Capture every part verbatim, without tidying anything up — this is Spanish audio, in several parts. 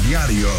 diario.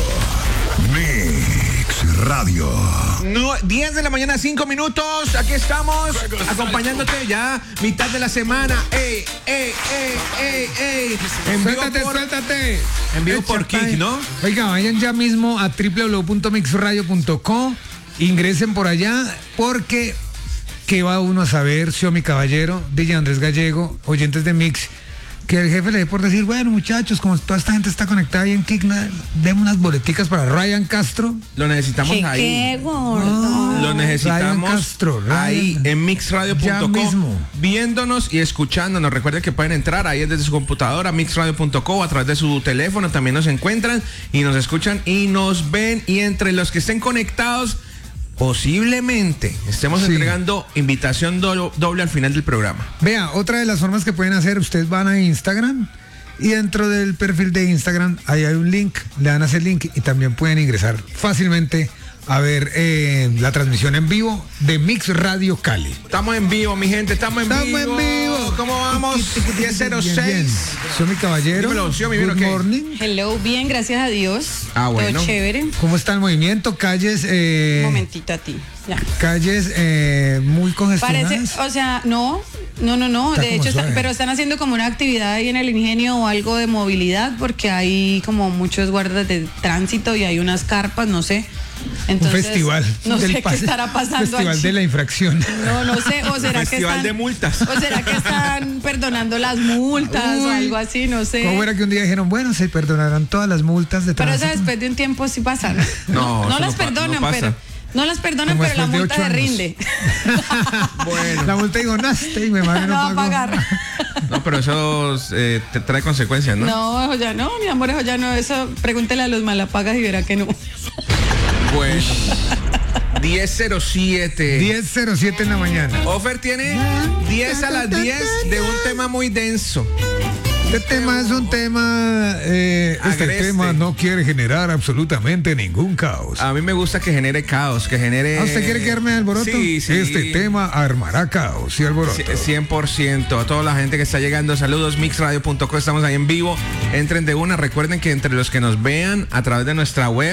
Mix Radio. No, diez de la mañana, cinco minutos. Aquí estamos acompañándote ya mitad de la semana. ¡Ey, ey, ey, ey, ey! En vivo Suéltate, por, suéltate. En vivo Echa por pa' Kik, ¿no? Oiga, vayan ya mismo a doble u doble u doble u punto mix radio punto co. Ingresen por allá porque ¿qué va uno a saber, Xiomi Caballero, D J Andrés Gallego, oyentes de Mix? Que el jefe le dé por decir, bueno, muchachos, como toda esta gente está conectada ahí en Kik, demos unas boleticas para Ryan Castro. Lo necesitamos ¿Qué, ahí. qué gordo? Lo necesitamos Ryan Castro, Ryan. ahí en mix radio punto co, Ya mismo. viéndonos y escuchándonos. Recuerden que pueden entrar ahí desde su computadora, mix radio punto co, a través de su teléfono también nos encuentran y nos escuchan y nos ven. Y entre los que estén conectados, posiblemente estemos Sí. entregando invitación do- doble al final del programa. Vea, otra de las formas que pueden hacer, ustedes van a Instagram y dentro del perfil de Instagram ahí hay un link, le dan a ese link y también pueden ingresar fácilmente a ver eh, la transmisión en vivo de Mix Radio Cali. Estamos en vivo, mi gente, estamos en Estamos vivo. en vivo. ¿Cómo vamos? diez cero Bien, bien. seis. Soy mi caballero. Dímelo, Xiomi, ¿bien o Good qué? morning. Hello, bien, gracias a Dios. Ah, bueno. Todo chévere. ¿Cómo está el movimiento? Calles, eh, Un momentito a ti. Ya. calles eh, muy congestionadas. Parece, o sea, no, no, no, no. Está De como hecho, está- suave. pero están haciendo como una actividad ahí en el ingenio o algo de movilidad porque hay como muchos guardas de tránsito y hay unas carpas, no sé. Entonces, un festival No del sé qué pase- estará pasando Festival allí. de la infracción. No, no sé, o será que Festival están de multas. o será que están perdonando las multas o Uy. algo así, no sé. ¿Cómo era que un día dijeron, bueno, se perdonarán todas las multas de Pero tránsito? eso después de un tiempo sí pasa, ¿no? No, no eso las no pa- perdonan, no pasa. pero no las perdonan, Como pero la después de multa ocho se años. rinde. Bueno. La multa dijo, no, este me madre no, No va a pagó". pagar. No, pero eso eh, te trae consecuencias, ¿no? No, eso ya no, mi amor, eso ya no, eso pregúntele a los malapagas y verá que no. Bueno. diez cero siete. diez cero siete en la mañana. Offer tiene diez a las diez de un tema muy denso. Este tema es un tema, eh, este Agreste. tema no quiere generar absolutamente ningún caos. A mí me gusta que genere caos, que genere... ¿Ah, ¿Usted quiere que arme alboroto? Sí, sí. Este tema armará caos y alboroto. cien por ciento. A toda la gente que está llegando, saludos, mix radio punto co, estamos ahí en vivo. Entren de una. Recuerden que entre los que nos vean a través de nuestra web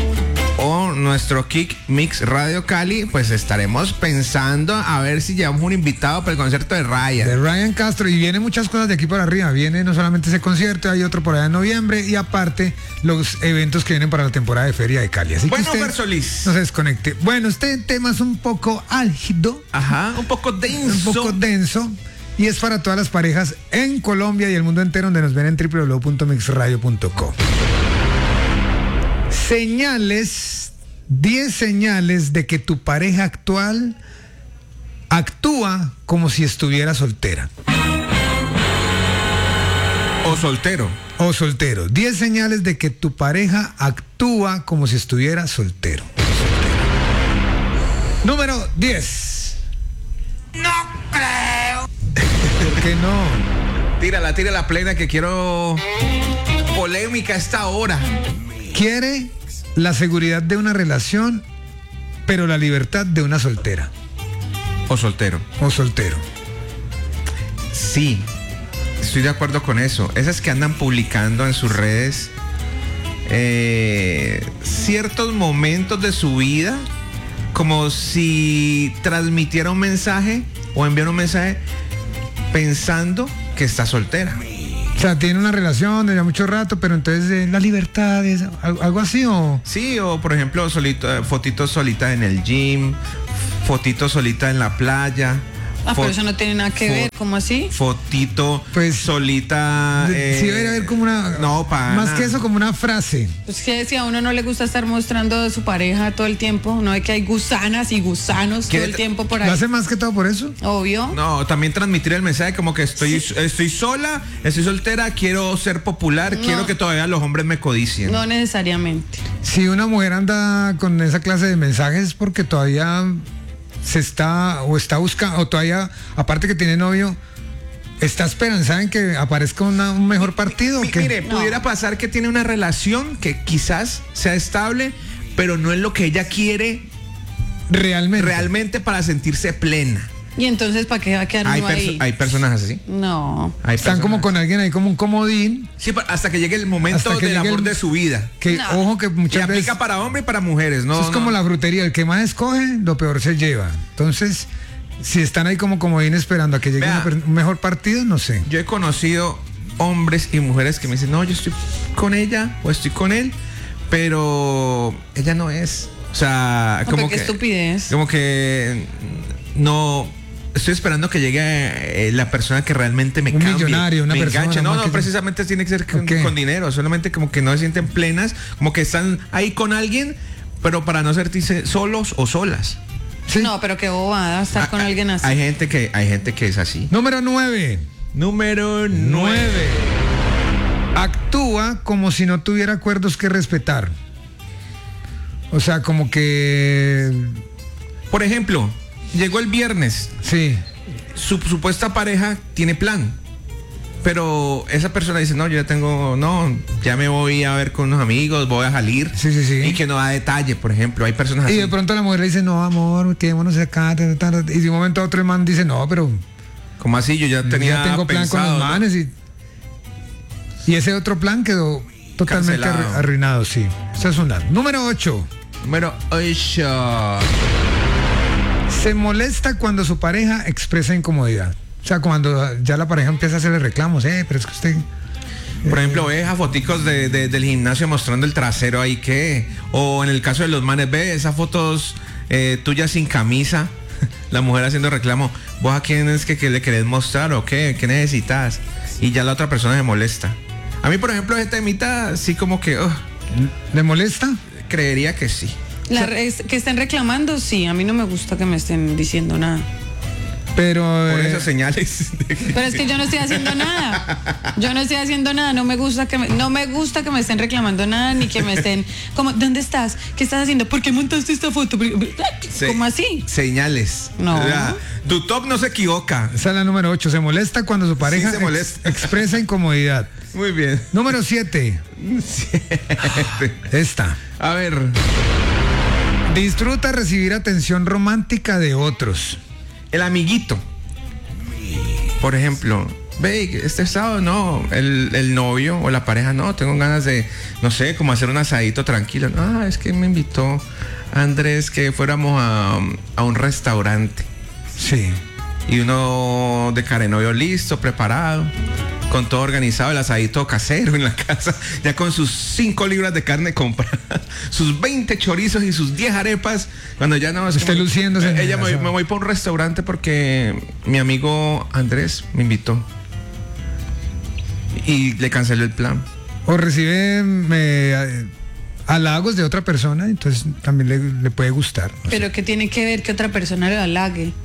o nuestro Kik Mix Radio Cali, pues estaremos pensando a ver si llevamos un invitado para el concierto de Ryan. De Ryan Castro, y vienen muchas cosas de aquí para arriba. Viene no solamente ese concierto, hay otro por allá en noviembre y aparte los eventos que vienen para la temporada de Feria de Cali. Así Bueno, que Fer usted Solís. no se desconecte. Bueno, este tema es un poco álgido, Ajá, un poco denso. un poco denso, y es para todas las parejas en Colombia y el mundo entero donde nos ven en doble u doble u doble u punto mix radio punto co. Señales, diez señales de que tu pareja actual actúa como si estuviera soltera O soltero. o soltero. diez señales de que tu pareja actúa como si estuviera soltero. Número diez. No creo. ¿Por qué no? Tírala, tírala plena que quiero polémica a esta hora. Quiere la seguridad de una relación, pero la libertad de una soltera O soltero. o soltero. Sí, estoy de acuerdo con eso. Esas que andan publicando en sus redes eh, ciertos momentos de su vida, como si transmitiera un mensaje o enviara un mensaje pensando que está soltera. O sea, tiene una relación de ya mucho rato, pero entonces eh, la libertad es algo, algo así o... Sí, o por ejemplo, solito, eh, fotitos solita en el gym, fotitos solita en la playa. Ah, fo- pero eso no tiene nada que fo- ver, ¿cómo así? Fotito Pues, solita. de- eh, sí debería haber como una... No, pana. Más que eso, como una frase. Pues que si a uno no le gusta estar mostrando de su pareja todo el tiempo, no es que hay gusanas y gusanos todo ¿Quiere el tra- tiempo por ¿Lo ahí. hace más que todo por eso? Obvio. No, también transmitir el mensaje como que estoy, estoy sola, estoy soltera, quiero ser popular, No. quiero que todavía los hombres me codicien. No necesariamente. Si una mujer anda con esa clase de mensajes es porque todavía se está o está buscando, o todavía, aparte que tiene novio, está esperanzada en que aparezca una- un mejor partido. Mi- ¿o qué? Mire, No. pudiera pasar que tiene una relación que quizás sea estable, pero no es lo que ella quiere Realmente. realmente para sentirse plena. Y entonces, ¿para qué va a quedar Hay, uno ahí? perso- hay personas así. No. Hay Están como personas- con alguien ahí, como un comodín. Sí, pa- hasta que llegue el momento Hasta que del llegue amor el- de su vida. Que, No. ojo, que Y muchas aplica veces. para hombres y para mujeres, ¿no? Eso es como no. la frutería, el que más escoge, lo peor se lleva. Entonces, si están ahí como comodín esperando a que llegue Vea. una per- un mejor partido, no sé. Yo he conocido hombres y mujeres que me dicen, no, yo estoy con ella o estoy con él, pero ella no es. O sea, No, como pero que... qué estupidez. Como que no... Estoy esperando que llegue eh, la persona que realmente me Un cambie, millonario, una me persona, enganche. No, más no, que- precisamente tiene que ser con, Ok. con dinero. Solamente como que no se sienten plenas, como que están ahí con alguien, pero para no sentirse solos o solas. ¿Sí? No, pero qué bobada estar con Ah, alguien así. Hay gente que, hay gente que es así. Número nueve. Número nueve. Nueve. Actúa como si no tuviera acuerdos que respetar. O sea, como que... Por ejemplo, llegó el viernes, Sí. su supuesta pareja tiene plan, pero esa persona dice, no, yo ya tengo, no, ya me voy a ver con unos amigos, voy a salir. Sí, sí, sí. Y que no da detalle, por ejemplo, hay personas así. Y de pronto la mujer le dice, no, amor, quedémonos acá. ta, ta, ta, y de un momento a otro el man dice, no, pero Como así, yo ya tenía ya tengo plan con pensado, los ¿no? manes. Y, y ese otro plan quedó totalmente Cancelado. arru- arruinado, sí. Esa es una. Número ocho. Número ocho. Se molesta cuando su pareja expresa incomodidad. O sea, cuando ya la pareja empieza a hacerle reclamos, eh, pero es que usted... Por ejemplo, ve esas foticos de, de- del gimnasio mostrando el trasero ahí que, o en el caso de los manes, ve esas fotos eh, tuyas sin camisa, la mujer haciendo reclamo, vos a quién es que, que le querés mostrar o qué, qué necesitas, y ya la otra persona se molesta. A mí, por ejemplo, ese temita, sí como que, ugh, ¿Le molesta? creería que sí. La re- es- que estén reclamando, sí, a mí no me gusta que me estén diciendo nada. Pero... Por eh, esas señales. de que- Pero es que yo no estoy haciendo nada. Yo no estoy haciendo nada. No me gusta que me, no me gusta que me estén reclamando nada ni que me estén como ¿dónde estás? ¿Qué estás haciendo? ¿Por qué montaste esta foto? se- ¿Cómo así? Señales. No. O sea, tu top no se equivoca. Esa es la número ocho. Se molesta cuando su pareja se ex- molesta. expresa incomodidad. Muy bien. Número siete. Esta. A ver. Disfruta recibir atención romántica de otros. El amiguito. Por ejemplo, ve, este sábado no, el, el novio o la pareja no, tengo ganas de, no sé, como hacer un asadito tranquilo. Ah, es que me invitó Andrés que fuéramos a, a un restaurante. Sí. Y uno de cara de novio listo, preparado, con todo organizado, el asadito casero en la casa, ya con sus cinco libras de carne compradas, sus veinte chorizos y sus diez arepas, cuando ya no... es Usted como- luciéndose en eh, Ella el me, asado. me voy para un restaurante porque mi amigo Andrés me invitó. Y le canceló el plan. O recibe eh, halagos de otra persona, entonces también le, le puede gustar. no sé. Pero que tiene que ver que otra persona le halague.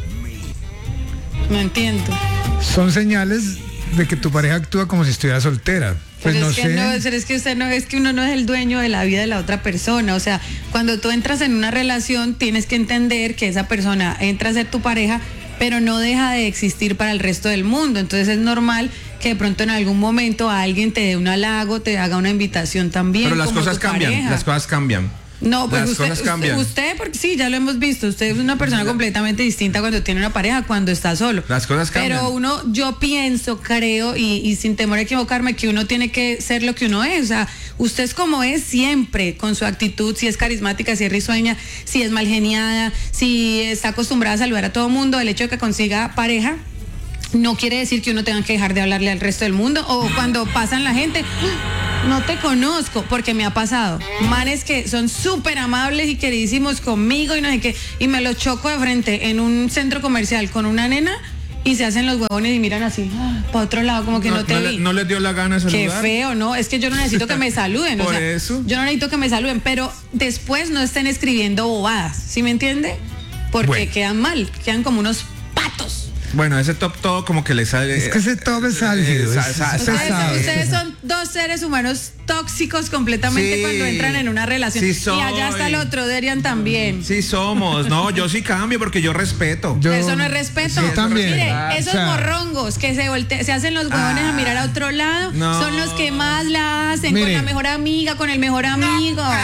No entiendo. Son señales de que tu pareja actúa como si estuviera soltera. Pues Pero no es que sé. no, pero es que usted no, es que uno no es el dueño de la vida de la otra persona. O sea, cuando tú entras en una relación, tienes que entender que esa persona entra a ser tu pareja, pero no deja de existir para el resto del mundo. Entonces es normal que de pronto en algún momento alguien te dé un halago, te haga una invitación también. Pero las como cosas tu cambian, pareja. las cosas cambian. No, pues Las usted, cosas usted, cambian. usted, porque sí, ya lo hemos visto, usted es una persona completamente distinta cuando tiene una pareja, cuando está solo. Las cosas cambian. Pero uno, yo pienso, creo, y, y sin temor a equivocarme, que uno tiene que ser lo que uno es. O sea, usted es como es siempre, con su actitud, si es carismática, si es risueña, si es mal geniada, si está acostumbrada a saludar a todo mundo, el hecho de que consiga pareja no quiere decir que uno tenga que dejar de hablarle al resto del mundo. O cuando pasan la gente, no te conozco, porque me ha pasado. Manes que son súper amables y queridísimos conmigo y no sé qué, y me los choco de frente en un centro comercial con una nena y se hacen los huevones y miran así, ah, para otro lado, como que no, te no, vi. le- no les dio la gana Qué saludar. feo, ¿no? Es que yo no necesito que me saluden. o Por sea, eso. Yo no necesito que me saluden, pero después no estén escribiendo bobadas, ¿sí me entiende? Porque Bueno. quedan mal, quedan como unos patos. Bueno, ese top todo como que le sale. Es que ese top es álgido. Eh, es- sa- sa- usted Ustedes, sabe. ustedes son dos seres humanos tóxicos completamente Sí, cuando entran en una relación. sí y allá soy. está el otro, Derian también. Sí somos, no, yo sí cambio porque yo respeto. Yo- Eso no es respeto. Yo también. Mire, Ah, esos o sea, morrongos que se volte- se hacen los huevones Ah, a mirar a otro lado no. son los que más la hacen Mire. con la mejor amiga, con el mejor amigo.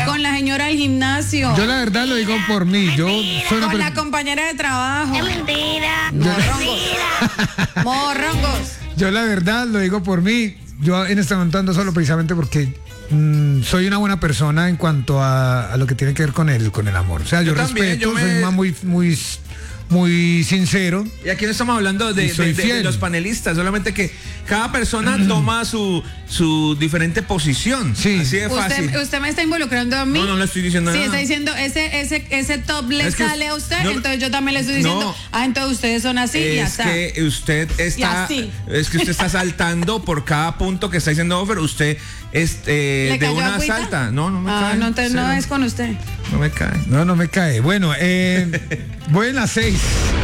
Con la señora del gimnasio. Yo la verdad lo digo por mí. Yo soy una Con la per- compañera de trabajo. Es mentira. Morrongos. Morrongos. Yo la verdad lo digo por mí. Yo en este momento ando solo precisamente porque mm, soy una buena persona en cuanto a, a lo que tiene que ver con el, con el amor. O sea, yo, Yo también, respeto, yo me- soy más muy, muy, muy sincero. Y aquí no estamos hablando de, Y soy de- de- de fiel. los panelistas, solamente que cada persona toma su, su diferente posición. Sí. Así de fácil. Usted, usted me está involucrando a mí. No, no le estoy diciendo Sí, nada. está diciendo, ese, ese, ese top le Es que sale a usted, no- entonces yo también le estoy diciendo, No. ah, entonces ustedes son así y ya es está. que usted está así. es que usted está saltando por cada punto que está diciendo Offer. Usted este, ¿Le de cayó una agüita? salta. No, no me Ah, cae. no, entonces no Cero. es con usted. No me cae. No, no me cae. Bueno, eh, voy en las seis.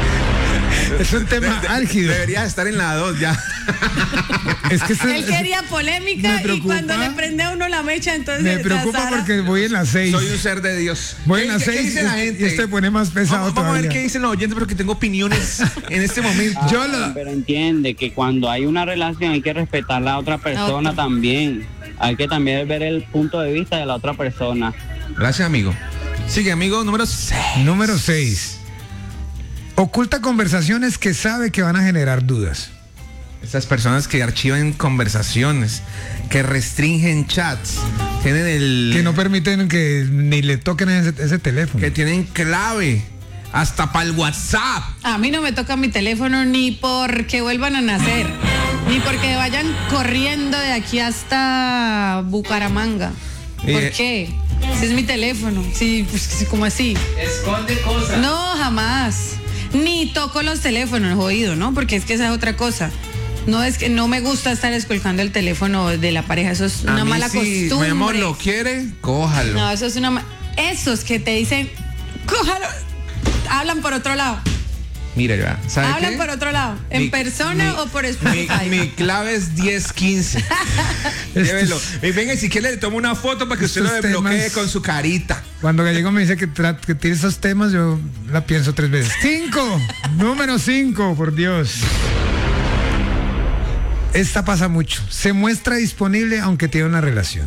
Es un tema De- de- álgido. Debería estar en la dos ya. Es que este- Él quería polémica me y preocupa. cuando le prende a uno la mecha, entonces me ya preocupa Sara- porque voy en las seis. Soy un ser de Dios. Voy en ¿Qué- las qué- qué seis dice la y- gente? y este pone más pesado Vamos, vamos a ver todavía. qué dicen los oyentes porque tengo opiniones en este momento. Yo lo- Pero entiende que cuando hay una relación hay que respetar a la otra persona otra. también. Hay que también ver el punto de vista de la otra persona. Gracias, amigo. Sigue, amigo, número seis. Número seis. Oculta conversaciones que sabe que van a generar dudas. Estas personas que archivan conversaciones, que restringen chats, tienen el... Que no permiten que ni le toquen ese, ese teléfono. que tienen clave, hasta para el WhatsApp. A mí no me toca mi teléfono ni porque vuelvan a nacer, ni porque vayan corriendo de aquí hasta Bucaramanga. ¿Por Eh, qué? Si es mi teléfono, sí, pues, sí, como así. Esconde cosas. No, jamás. Ni toco los teléfonos, jodido, ¿no? Porque es que esa es otra cosa. No es que no me gusta estar escolcando el teléfono de la pareja, eso es A una mí mala sí, costumbre. mi amor, ¿lo quiere? Cójalo. No, eso es una ma- esos que te dicen, cójalo, hablan por otro lado. Mira, ya, ¿sabe Hablan qué? por otro lado, en Mi- persona mi- o por Mi, Spotify. mi clave es diez quince. Llévelo. Y venga, y si quiere le tomo una foto para que usted lo Estos desbloquee temas- con su carita. Cuando Gallego me dice que, tra- que tire esos temas, yo la pienso tres veces. Cinco. Número cinco, por Dios. Esta pasa mucho. Se muestra disponible aunque tiene una relación.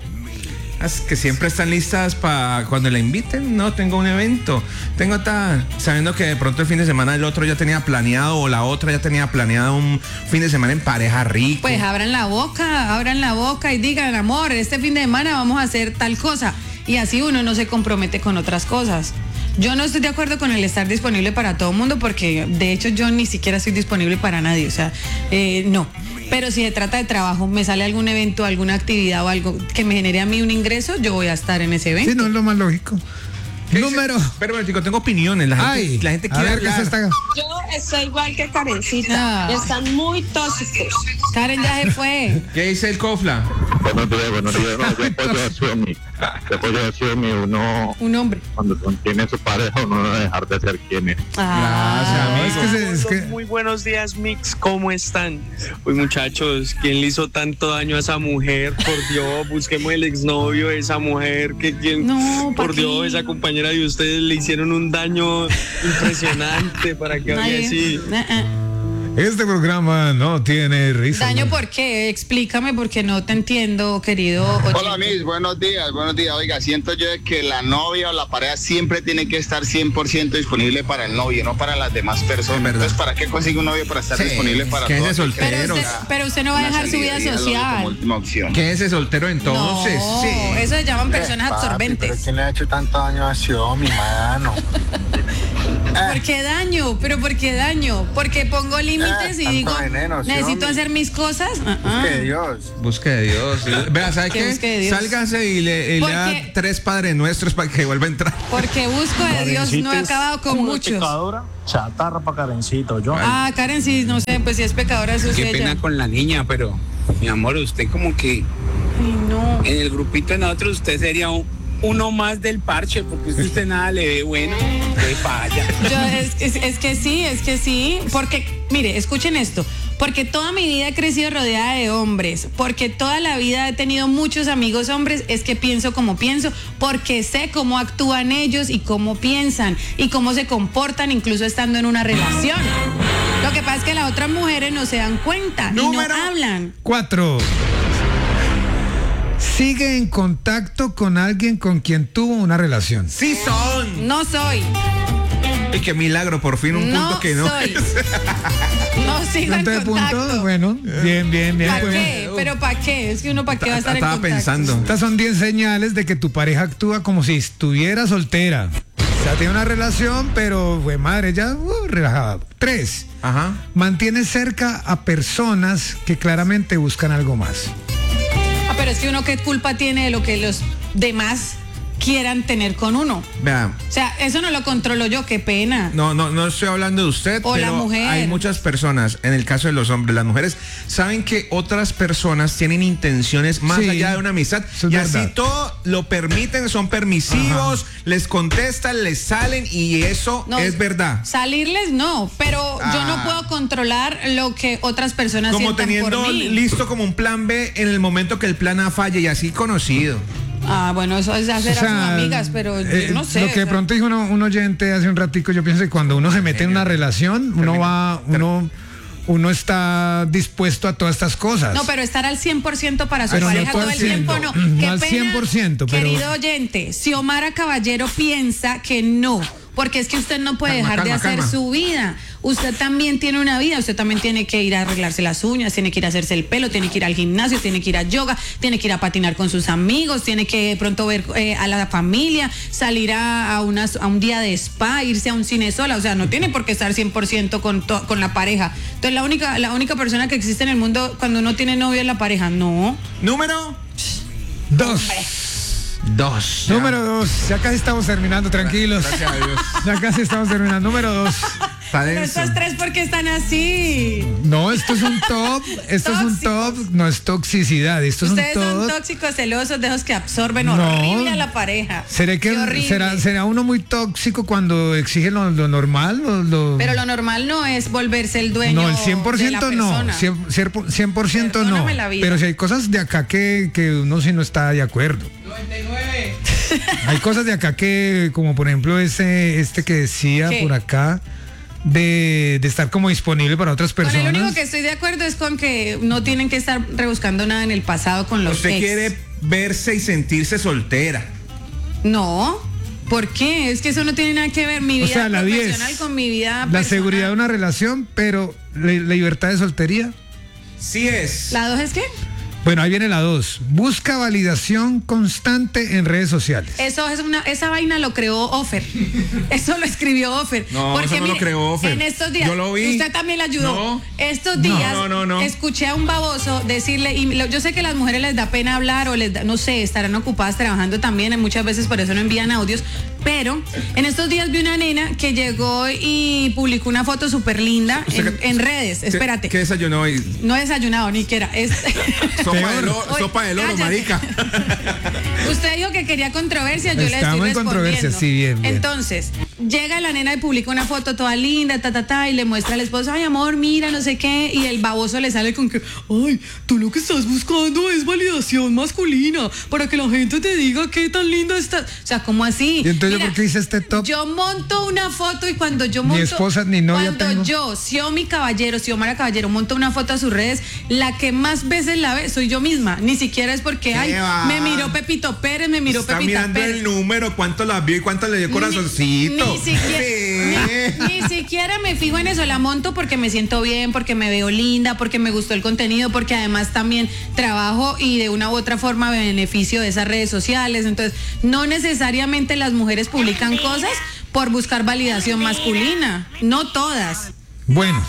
Es que siempre están listas para cuando la inviten. No, tengo un evento. Tengo tal. Sabiendo que de pronto el fin de semana el otro ya tenía planeado o la otra ya tenía planeado un fin de semana en pareja rico. Pues abran la boca, abran la boca y digan, amor, este fin de semana vamos a hacer tal cosa. Y así uno no se compromete con otras cosas. Yo no estoy de acuerdo con el estar disponible para todo el mundo porque de hecho yo ni siquiera estoy disponible para nadie. O sea, eh, no. Pero si se trata de trabajo, me sale algún evento, alguna actividad o algo que me genere a mí un ingreso, yo voy a estar en ese evento. Sí, no es lo más lógico. ¿Qué dice? Número. Pero, pero, chico, tengo opiniones. La gente, Ay, la gente a quiere ver qué hablar. se está. Yo estoy igual que Karencita. Ah. Están muy tóxicos. Karen ya se fue. ¿Qué dice el Cofla? Buenos días, buenos días. No, yo apoyo a Xiaomi. Yo apoyo a Xiaomi. Uno, Un hombre. cuando tiene su pareja, uno no debe dejar de ser quien es. Ah, No, es que se- es que- Muy buenos días, Mix, ¿cómo están? Pues muchachos, ¿quién le hizo tanto daño a esa mujer? Por Dios, busquemos el exnovio de esa mujer, que quien, No, por Paqui. Dios, esa compañera de ustedes le hicieron un daño impresionante para que hable Nadie- así. Eh, eh. Este programa no tiene risa. ¿Daño por qué? Explícame porque no te entiendo, querido oyente. Hola, Miss, buenos días, buenos días. Oiga, siento yo de que la novia o la pareja siempre tiene que estar cien por ciento disponible para el novio, no para las demás personas. verdad. Entonces, ¿para qué consigue un novio para estar Sí, disponible para que todos? ese soltero. Pero usted, pero usted no va a Una dejar su salida vida y el novio como social. última opción. ¿Qué es ese soltero entonces? No, Sí. eso se llaman personas absorbentes. ¿Quién le ha hecho tanto daño a Xiaomi, mano? ¿Por qué daño? ¿Pero por qué daño? Porque pongo límites Eh, y tanto digo, veneno, sí, necesito hombre. hacer mis cosas. Ah, ah. Que Dios. Busque de Dios. Vea, ¿sabe Que qué? busque de Dios. Sálgase y le, y le da Porque- tres Padres Nuestros para que vuelva a entrar. Porque busco de Dios, no he acabado con muchos. Chatarra para Karencito, yo. Ah, Karen, sí, no sé, pues si es pecadora, eso es Qué ella. pena con la niña, pero mi amor, usted como que Ay, no. en el grupito de nosotros usted sería un- uno más del parche, porque usted, usted nada le ve bueno, le falla. Yo, es, es- es que sí, es que sí, porque, mire, escuchen esto, porque toda mi vida he crecido rodeada de hombres, porque toda la vida he tenido muchos amigos hombres, es que pienso como pienso, porque sé cómo actúan ellos y cómo piensan y cómo se comportan incluso estando en una relación. Lo que pasa es que las otras mujeres no se dan cuenta y Número- no hablan. Cuatro. sigue en contacto con alguien con quien tuvo una relación. Sí son. No soy. Y qué milagro, por fin un No punto que no. soy. No sigo en ¿Cuántos contacto. puntos? Bueno, bien, bien, bien. ¿Para pues. qué? ¿Pero para qué? Es que uno para qué va a estar en Estaba contacto. pensando. Estas son diez señales de que tu pareja actúa como si estuviera soltera. O sea, tiene una relación, pero, güey, madre, ya uh, relajada. Tres. Ajá. Mantiene cerca a personas que claramente buscan algo más. Ah, pero es que uno qué culpa tiene de lo que los demás quieran tener con uno. Vean. O sea, eso no lo controlo yo, qué pena. No, no, no estoy hablando de usted, O la pero mujer. hay muchas personas, en el caso de los hombres, las mujeres, saben que otras personas tienen intenciones más Sí, allá de una amistad eso es y verdad. así todo lo permiten, son permisivos, Ajá. les contestan, les salen y eso No, es verdad. Salirles no, pero yo no Ah. puedo controlar lo que otras personas Como sientan teniendo por mí. listo como un plan B en el momento que el plan A falle y así conocido. Ah, bueno, eso es hacer O sea, a sus amigas, pero eh, yo no sé. Lo o que de sea, pronto dijo uno- un oyente hace un ratico, yo pienso que cuando uno se mete en una relación, uno Termina. va, uno, uno está dispuesto a todas estas cosas. No, pero estar al cien por ciento para su Pero no pareja todo todo al el tiempo, cien, no. no Qué al pena, cien por ciento, pero- querido oyente, Xiomara Caballero piensa que no, porque es que usted no puede Calma, dejar de calma, hacer calma. su vida. Usted también tiene una vida, usted también tiene que ir a arreglarse las uñas, tiene que ir a hacerse el pelo, tiene que ir al gimnasio, tiene que ir a yoga, tiene que ir a patinar con sus amigos, tiene que de pronto ver eh, a la familia, salir a, a, unas- a un día de spa, irse a un cine sola, o sea, no tiene por qué estar cien por ciento con, to- con la pareja. Entonces la única, la única persona que existe en el mundo cuando uno tiene novio es la pareja, no. Número Dos. dos. Número dos. Ya casi estamos terminando, tranquilos. Gracias a Dios. Ya casi estamos terminando. Número dos. Está Pero denso. estos tres, ¿por qué están así? No, esto es un top. Esto es un top. No es toxicidad. Esto es un Ustedes son top. tóxicos, celosos, de esos que absorben No. horrible a la pareja. ¿Será Qué que horrible. será, será uno muy tóxico cuando exige lo, lo normal? Lo- lo- Pero lo normal no es volverse el dueño. no, el cien por ciento de la no. persona. cien por ciento no. Perdóname la vida. Pero si hay cosas de acá que, que uno sí no está de acuerdo. Hay cosas de acá que, como por ejemplo ese, este que decía ¿Qué? por acá, de, de estar como disponible para otras Con personas. el único que estoy de acuerdo es con que no tienen que estar rebuscando nada en el pasado con los Usted ex. quiere verse y sentirse soltera. No. ¿Por qué? Es que eso no tiene nada que ver mi O vida sea, la diez, profesional con mi vida la personal. seguridad de una relación, pero la, la libertad de soltería. Sí es. ¿La dos es qué? Bueno, ahí viene la dos. Busca validación constante en redes sociales. Eso es una, esa vaina lo creó Offer. Eso lo escribió Offer. No, eso no lo creó Offer. En estos días, Yo lo vi. usted también le ayudó. No. Estos días No, no, no. escuché a un baboso decirle, y lo- yo sé que a las mujeres les da pena hablar o les da, no sé, estarán ocupadas trabajando también, y muchas veces por eso no envían audios, pero en estos días vi una nena que llegó y publicó una foto súper linda en, Usted- en redes. ¿Qué- Espérate. ¿Qué desayunó hoy? No he desayunado ni quiera. Es, Sopa Peor. de oro, Oye, sopa de oro, cállate. marica. Usted dijo que quería controversia, yo le Estamos estoy en controversia, respondiendo. sí, bien, bien. Entonces, llega la nena y publica una foto toda linda, ta, ta, ta, y le muestra al esposo, ay, amor, mira, no sé qué, y el baboso le sale con que, ay, tú lo que estás buscando es validación masculina, para que la gente te diga qué tan linda estás. O sea, ¿cómo así? ¿Y entonces Mira, por qué hice este top? Yo monto una foto y cuando yo Ni monto... esposa ni novia Cuando tengo. yo, Xiomi Caballero, Xiomara Caballero, monto una foto a sus redes, la que más veces la ve soy yo misma. Ni siquiera es porque, ay, va? me miró Pepito Pérez, me miró Está Pepita mirando Pérez. el número, cuánto la vio y cuánto le dio corazoncito. Ni, ni siquiera, Sí. ni, ni siquiera me fijo en eso, la monto porque me siento bien, porque me veo linda, porque me gustó el contenido, porque además también trabajo y de una u otra forma me beneficio de esas redes sociales. Entonces, no necesariamente las mujeres publican cosas por buscar validación masculina, no todas. Bueno.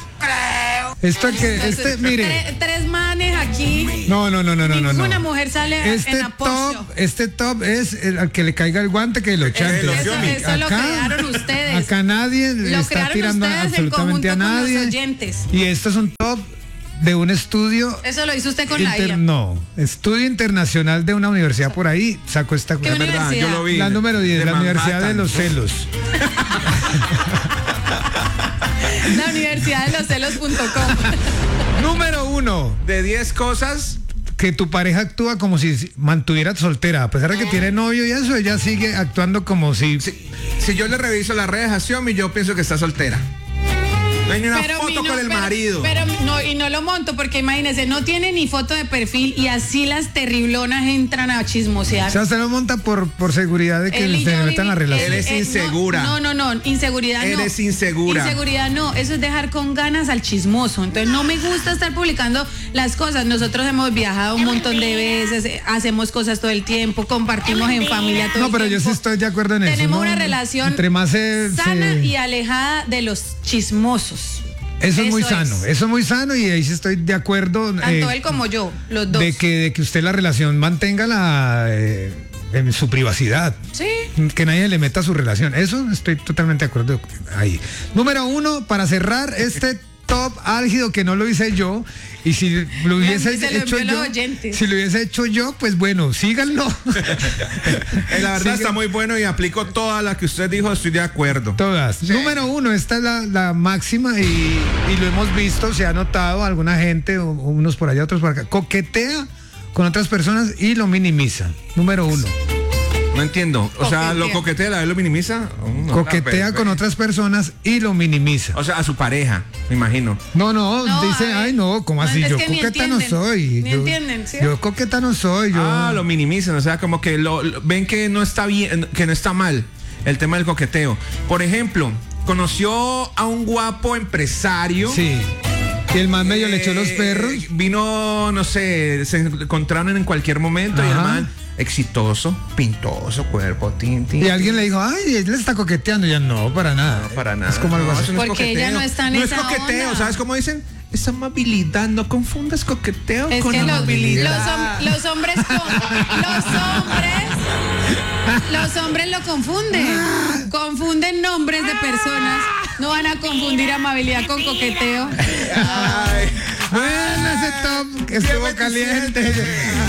Esto que, Entonces, este, mire. tre- tres manes aquí. No, no, no, no, no, no. Ninguna no. mujer sale Este en apoyo. top, este top es el, al que le caiga el guante que lo chante. lo Eso, Xiomi. eso lo crearon ustedes. Acá nadie le Lo está crearon tirando ustedes en absolutamente conjunto a con nadie. los oyentes. Y esto es un top de un estudio. Eso lo hizo usted con la inter- I A. No, estudio internacional de una universidad por ahí sacó esta ¿Qué cosa. universidad? Yo lo vi. La número diez, De la Universidad de Manhattan. los Celos. La Universidad de los Celos punto com. Número uno, De diez cosas, que tu pareja actúa como si mantuviera soltera. A pesar de que tiene novio y eso, ella sigue actuando como si... si, si yo le reviso las redes a Xiomi, yo pienso que está soltera. No hay ni una Pero mi foto no- con el pero- marido. Pero no, y y no lo monto porque imagínese, no tiene ni foto de perfil y así las terriblonas entran a chismosear. O sea, usted lo monta por, por seguridad de que Él y se yo metan la vivi- relación. Eres eh, insegura. No, no, no, no, inseguridad no. Eres insegura. Inseguridad no, eso es dejar con ganas al chismoso. Entonces no me gusta estar publicando las cosas. Nosotros hemos viajado un montón de veces, eh, hacemos cosas todo el tiempo, compartimos en familia todo No, el pero yo tiempo. sí estoy de acuerdo en eso. Tenemos ¿no? una relación Entre más se- sana se- y alejada de los chismosos. Eso es muy Eso sano, es. eso es muy sano y ahí sí estoy de acuerdo. Tanto eh, él como yo, los dos. de que de que usted la relación mantenga la eh, en su privacidad. Sí. Que nadie le meta a su relación. Eso estoy totalmente de acuerdo ahí. Número uno, para cerrar este top álgido que no lo hice yo. Y si lo hubiese se lo hecho envió yo, los oyentes. si lo hubiese hecho yo, pues bueno, síganlo. Eh, la verdad Sigue- está muy bueno y aplico todas las que usted dijo, estoy de acuerdo. Todas. Número uno, esta es la, la máxima y, y lo hemos visto, se ha notado, alguna gente, u- unos por allá, otros por acá, coquetea con otras personas y lo minimiza. Número uno. No entiendo. O sea, Coquetea. lo coquetea, la vez lo minimiza. Oh, no, Coquetea pero- con otras personas y lo minimiza. O sea, a su pareja, me imagino. No, no, No, dice, a ver. ay no, ¿cómo No, así? es Yo que ni coqueta no entienden, soy. ni yo, entienden, ¿sí? yo coqueta no soy. Yo, Ah, lo minimizan, o sea, como que lo, lo- ven que no está bien, que no está mal el tema del coqueteo. Por ejemplo, conoció a un guapo empresario. Sí. Y el man medio le echó los eh, perros. Vino, no sé, se encontraron en cualquier momento y el Ajá. man exitoso, pintoso, cuerpo, tin, tin. Y alguien le dijo, ay, él le está coqueteando. Y ya no, para nada. No, para nada. Es como algo No, así. eso no es Porque ella coqueteo. no está en No esa es coqueteo, onda. ¿sabes cómo dicen? Es amabilidad, no confundas coqueteo Es con que los, amabilidad. los, hom- los hombres con- los hombres los hombres lo confunden. Confunden nombres de personas. No van a confundir amabilidad con coqueteo. Ay. Bueno, ese top que estuvo caliente.